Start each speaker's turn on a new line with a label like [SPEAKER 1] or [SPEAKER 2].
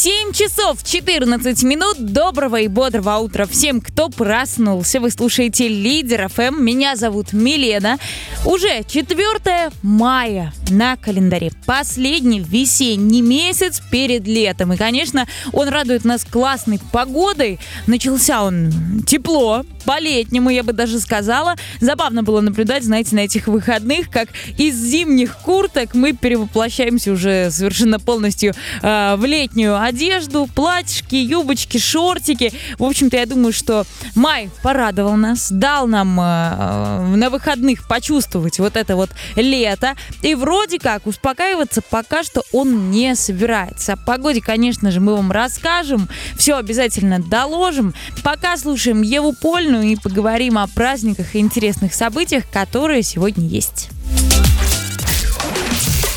[SPEAKER 1] 7 часов 14 минут. Доброго и бодрого утра всем, кто проснулся. Вы слушаете Лидер ФМ. Меня зовут Милена. Уже 4 мая на календаре. Последний весенний месяц перед летом. И, конечно, он радует нас классной погодой. Начался он тепло, по-летнему, я бы даже сказала. Забавно было наблюдать, знаете, на этих выходных, как из зимних курток мы перевоплощаемся уже совершенно полностью в летнюю одежду, платьишки, юбочки, шортики. В общем-то, я думаю, что май порадовал нас, дал нам на выходных почувствовать вот это вот лето. И вроде как успокаиваться пока что он не собирается. О погоде, конечно же, мы вам расскажем, все обязательно доложим. Пока слушаем Еву Польну и поговорим о праздниках и интересных событиях, которые сегодня есть.